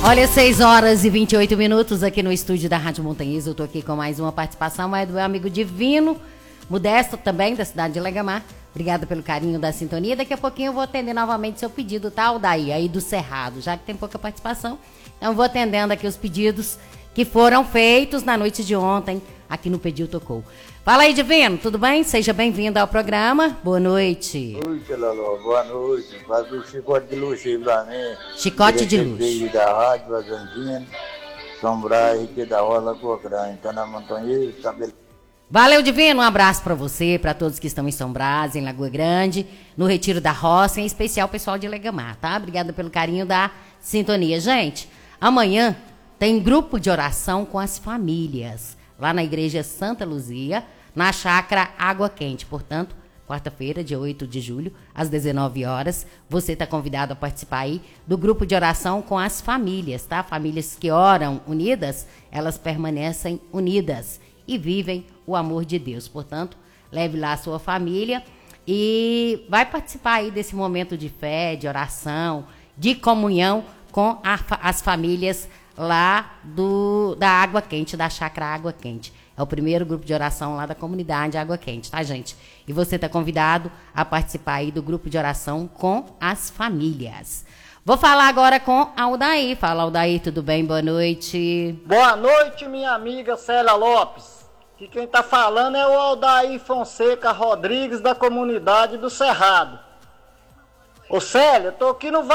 Olha, 6h28 aqui no estúdio da Rádio Montanhês. Eu tô aqui com mais uma participação, é do meu amigo Divino, Modesto também, da cidade de Legamar. Obrigada pelo carinho da sintonia. Daqui a pouquinho eu vou atender novamente seu pedido, tá, Aldair? Aí do Cerrado, já que tem pouca participação. Então eu vou atendendo aqui os pedidos que foram feitos na noite de ontem, aqui no Pediu Tocou. Fala aí, Divino, tudo bem? Seja bem-vindo ao programa. Boa noite. Oi, Lolo, boa noite. Faz o chicote de luxo aí pra mim. Chicote de luxo. Da rádio, Vazandinha, São Brás, que da Rola Cocrã. Então, na Montanha, Valeu, Divino. Um abraço pra você, pra todos que estão em São Brás, em Lagoa Grande, no Retiro da Roça, em especial o pessoal de Legamar, tá? Obrigada pelo carinho da sintonia. Gente, amanhã tem grupo de oração com as famílias, lá na Igreja Santa Luzia, na Chácara Água Quente. Portanto, quarta-feira, dia 8 de julho, às 19 horas, você está convidado a participar aí do grupo de oração com as famílias, tá? Famílias que oram unidas, elas permanecem unidas e vivem o amor de Deus. Portanto, leve lá a sua família e vai participar aí desse momento de fé, de oração, de comunhão com as famílias lá da Água Quente, da Chácara Água Quente. É o primeiro grupo de oração lá da comunidade Água Quente, tá, gente? E você está convidado a participar aí do grupo de oração com as famílias. Vou falar agora com a Aldair. Fala, Aldair, tudo bem? Boa noite. Boa noite, minha amiga Célia Lopes. Que quem tá falando é o Aldair Fonseca Rodrigues, da comunidade do Cerrado. Ô Célia, tô aqui no